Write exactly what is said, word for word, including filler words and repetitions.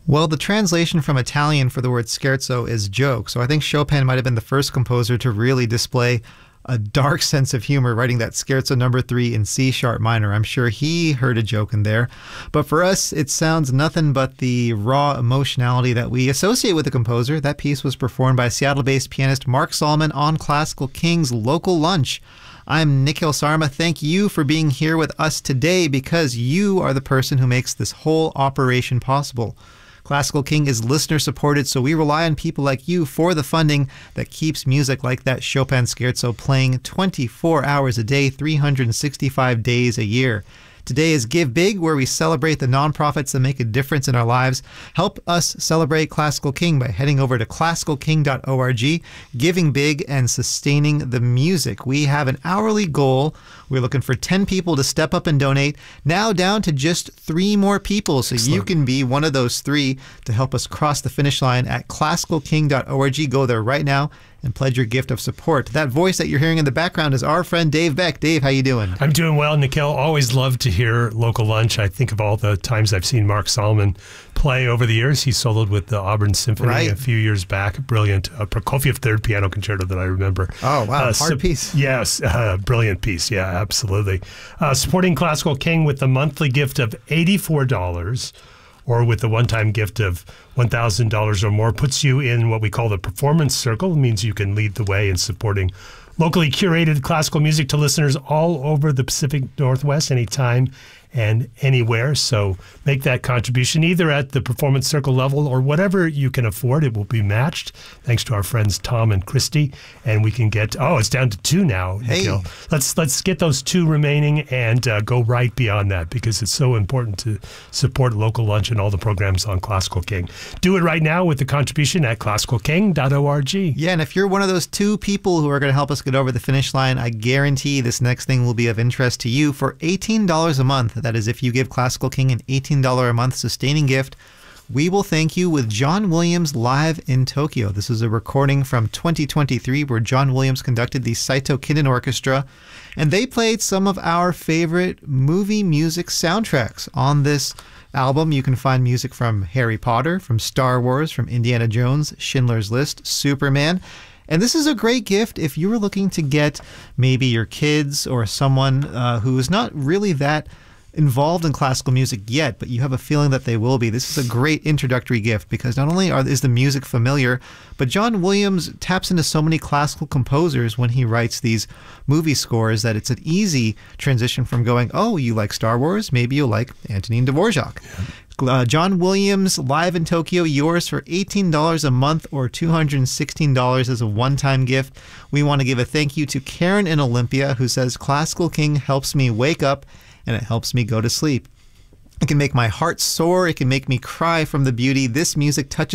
Well, the translation from Italian for the word scherzo is joke, so I think Chopin might have been the first composer to really display a dark sense of humor writing that scherzo number three in C sharp minor. I'm sure he heard a joke in there. But for us, it sounds nothing but the raw emotionality that we associate with the composer. That piece was performed by Seattle-based pianist Mark Solomon on Classical King's Local Lunch. I'm Nikhil Sarma. Thank you for being here with us today because you are the person who makes this whole operation possible. Classical King is listener-supported, so we rely on people like you for the funding that keeps music like that Chopin Scherzo playing twenty-four hours a day, three hundred sixty-five days a year. Today is Give Big, where we celebrate the nonprofits that make a difference in our lives. Help us celebrate Classical King by heading over to classical king dot org, giving big and sustaining the music. We have an hourly goal. We're looking for ten people to step up and donate. Now down to just three more people, so Excellent. You can be one of those three to help us cross the finish line at classical king dot org. Go there right now and pledge your gift of support. That voice that you're hearing in the background is our friend Dave Beck. Dave, how you doing? I'm doing well, Nikhil. Always love to hear Local Lunch. I think of all the times I've seen Mark Solomon play over the years. He soloed with the Auburn Symphony right. a few years back. Brilliant. A Prokofiev third piano concerto that I remember. Oh, wow. Uh, Hard so, piece. Yes. Uh, brilliant piece. Yeah, absolutely. Uh, supporting Classical King with a monthly gift of eighty-four dollars or with a one-time gift of one thousand dollars or more puts you in what we call the performance circle. It means you can lead the way in supporting locally curated classical music to listeners all over the Pacific Northwest, anytime and anywhere. So make that contribution either at the Performance Circle level or whatever you can afford. It will be matched thanks to our friends Tom and Christy. And we can get, oh, it's down to two now, hey. Nikhil. Let's, let's get those two remaining and uh, go right beyond that because it's so important to support Local Lunch and all the programs on Classical King. Do it right now with the contribution at classical king dot org. Yeah, and if you're one of those two people who are going to help us get over the finish line, I guarantee this next thing will be of interest to you. For eighteen dollars a month, that is if you give Classical King an eighteen dollars a month sustaining gift, we will thank you with John Williams live in Tokyo. This is a recording from twenty twenty-three where John Williams conducted the Saito Kinen Orchestra, and they played some of our favorite movie music soundtracks. On this album, you can find music from Harry Potter, from Star Wars, from Indiana Jones, Schindler's List, Superman. And this is a great gift if you were looking to get maybe your kids or someone uh, who is not really that involved in classical music yet, but you have a feeling that they will be. This is a great introductory gift because not only are, is the music familiar, but John Williams taps into so many classical composers when he writes these movie scores that it's an easy transition from going, oh, you like Star Wars? Maybe you'll like Antonin Dvorak. Yeah. Uh, John Williams live in Tokyo, yours for eighteen dollars a month or two hundred sixteen dollars as a one-time gift. We want to give a thank you to Karen in Olympia who says, Classical King helps me wake up and it helps me go to sleep. It can make my heart soar. It can make me cry from the beauty. This music touches